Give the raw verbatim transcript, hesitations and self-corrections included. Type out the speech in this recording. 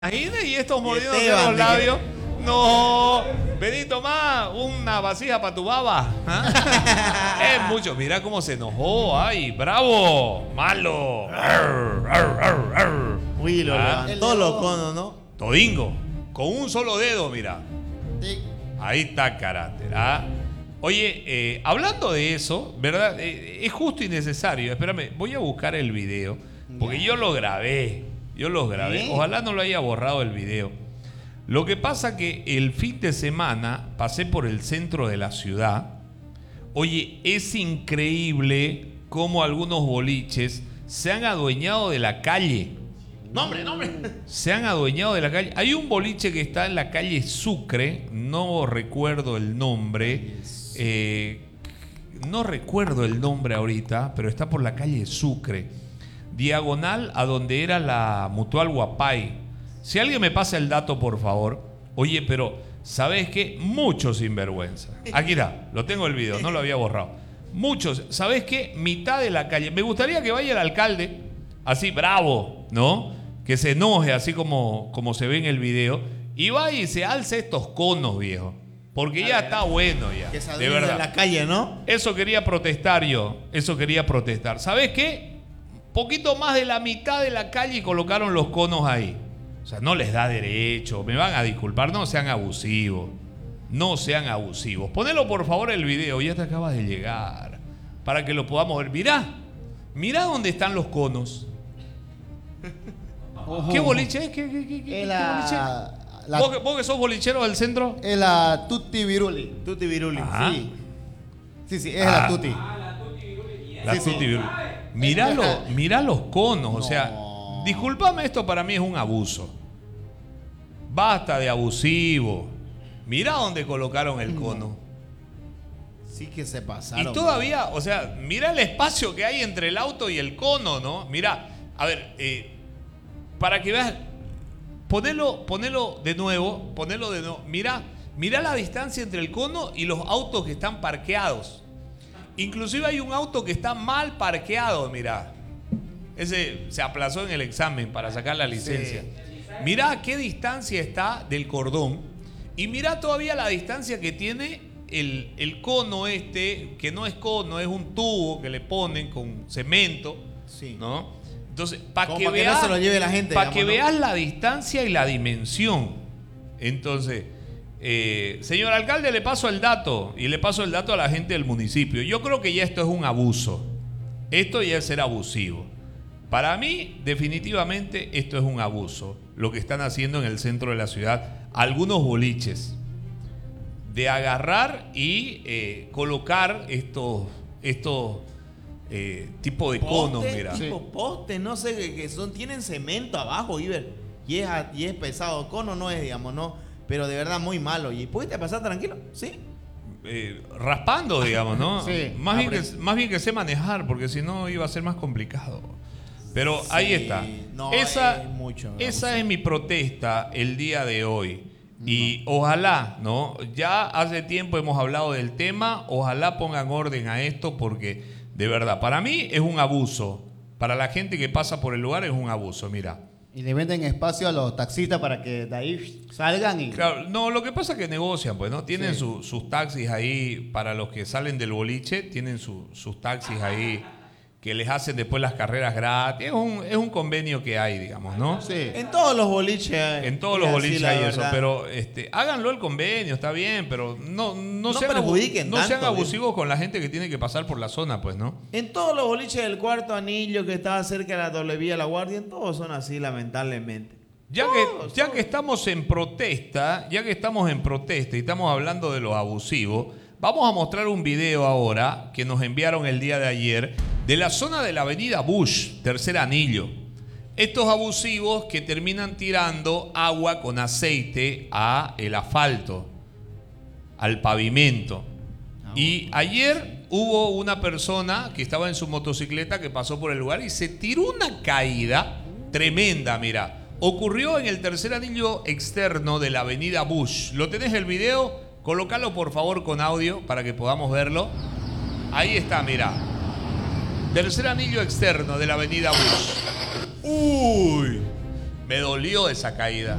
Imagina y estos mordiéndose los labios. No, Benito más una vasija para tu baba. ¿Ah? Es mucho. Mira cómo se enojó. Ay, bravo, malo. Arr, arr, arr, arr. Uy, lo ¿Ah? levantó los conos, ¿no? Todingo, con un solo dedo, mira. Sí. Ahí está carácter. ¿Ah? Oye, eh, hablando de eso, ¿verdad? Eh, es justo y necesario. Espérame, voy a buscar el video, porque yo lo grabé. Yo los grabé. ¿Sí? Ojalá no lo haya borrado el video. Lo que pasa que el fin de semana pasé por el centro de la ciudad. Oye, es increíble cómo algunos boliches se han adueñado de la calle. ¡Nombre, nombre! Se han adueñado de la calle. Hay un boliche que está en la calle Sucre. No recuerdo el nombre. Eh, no recuerdo el nombre ahorita, pero está por la calle Sucre. Diagonal a donde era la Mutual Guapay. Si alguien me pasa el dato, por favor. Oye, pero ¿sabes qué? Muchos sinvergüenza. Aquí está, lo tengo el video, no lo había borrado. Muchos, ¿sabes qué? Mitad de la calle. Me gustaría que vaya el alcalde, así bravo, ¿no? Que se enoje, así como, como se ve en el video, y vaya y se alce estos conos, viejo. Porque ya está bueno ya. Que se De verdad. de la calle, ¿no? Eso quería protestar yo. Eso quería protestar. ¿Sabes qué? Poquito más de la mitad de la calle y colocaron los conos ahí. O sea, no les da derecho. Me van a disculpar. No sean abusivos. No sean abusivos. Ponelo por favor el video. Ya te acabas de llegar. Para que lo podamos ver. Mirá. Mirá dónde están los conos. Ojo. ¿Qué boliche es? ¿Qué, qué, qué, qué Es boliche? la, la, ¿Vos, que, ¿Vos que sos bolichero del centro? es la Tutti Viruli. Tutti Viruli, Ajá. sí. Sí, sí, es Ah. la Tutti. La Sí, sí. Tutti Viruli. Mirá, lo- mirá los conos, o sea, No. discúlpame, esto para mí es un abuso. Basta de abusivo. Mirá dónde colocaron el cono. Sí que se pasaron. Y todavía, o sea, mirá el espacio que hay entre el auto y el cono, ¿no? Mirá, a ver, eh, para que veas, ponelo, ponelo de nuevo, ponelo de nuevo. Mirá, mirá la distancia entre el cono y los autos que están parqueados. Inclusive hay un auto que está mal parqueado, mirá. Ese se aplazó en el examen para sacar la licencia. Sí. Mirá a qué distancia está del cordón. Y mirá todavía la distancia que tiene el, el cono este, que no es cono, es un tubo que le ponen con cemento. Sí. ¿No? Entonces, para Como que, pa' que veas, no se lo lleve la gente, para que digamos, ¿no? veas la distancia y la dimensión. Entonces, eh, señor alcalde, le paso el dato y le paso el dato a la gente del municipio. Yo creo que ya esto es un abuso. Esto ya es ser abusivo. Para mí, definitivamente, esto es un abuso. Lo que están haciendo en el centro de la ciudad algunos boliches. De agarrar y eh, colocar estos, estos eh, tipos de conos, Poste, mira. tipo poste, no sé, que, que son, tienen cemento abajo, Iber. Y es, a- y es pesado. Cono no es, digamos, ¿no? Pero de verdad muy malo. ¿Y pudiste pasar tranquilo? Sí. Eh, raspando, digamos, ¿no? Sí. Más, bien que, Apre- más bien que sé manejar, porque si no iba a ser más complicado. Pero Sí. ahí está. No, esa es mucho, esa vamos. es mi protesta el día de hoy. Y ojalá, ¿no? Ya hace tiempo hemos hablado del tema, ojalá pongan orden a esto porque, de verdad, para mí es un abuso. Para la gente que pasa por el lugar es un abuso, mira. Y le venden espacio a los taxistas para que de ahí salgan y... Claro, no, lo que pasa es que negocian, pues, ¿no? Tienen Sí. su- sus taxis ahí para los que salen del boliche, tienen su- sus taxis ahí que les hacen después las carreras gratis. Es un, es un convenio que hay, digamos, ¿no? Sí. En todos los boliches hay. En todos Es los así, boliches la hay eso, verdad. pero este, háganlo el convenio, está bien, pero no, no, No sean, abu- perjudiquen no sean tanto, abusivos con la gente que tiene que pasar por la zona, pues, ¿no? En todos los boliches del cuarto anillo que estaba cerca de la doble vía La Guardia, en todos son así, lamentablemente. Ya Todos, que, ya todos. que estamos en protesta, ya que estamos en protesta y estamos hablando de los abusivos, vamos a mostrar un video ahora que nos enviaron el día de ayer de la zona de la avenida Bush, tercer anillo. Estos abusivos que terminan tirando agua con aceite a el asfalto, al pavimento. Y ayer hubo una persona que estaba en su motocicleta que pasó por el lugar y se tiró una caída tremenda, mira. Ocurrió en el tercer anillo externo de la avenida Bush. ¿Lo tenés el video? Colócalo por favor con audio para que podamos verlo. Ahí está, mira. Tercer anillo externo de la avenida Bush. Uy. Me dolió esa caída.